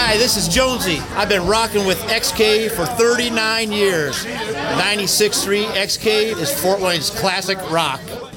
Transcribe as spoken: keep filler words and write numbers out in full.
Hi, this is Jonesy. I've been rocking with X K for thirty-nine years. ninety-six point three X K is Fort Wayne's classic rock.